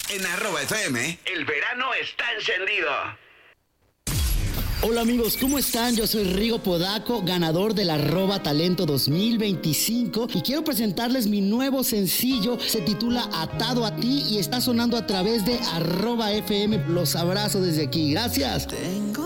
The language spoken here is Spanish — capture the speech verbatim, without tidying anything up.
En arroba F M, el verano está encendido. Hola amigos, ¿cómo están? Yo soy Rigo Podaco, ganador del arroba talento dos mil veinticinco y quiero presentarles mi nuevo sencillo. Se titula Atado a ti y está sonando a través de arroba F M. Los abrazo desde aquí. Gracias. Tengo